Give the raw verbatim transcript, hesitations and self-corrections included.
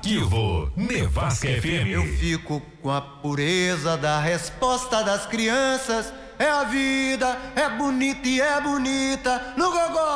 Ativa Nevasca F M. Eu fico com a pureza da resposta das crianças. É a vida, é bonita e é bonita no gogó.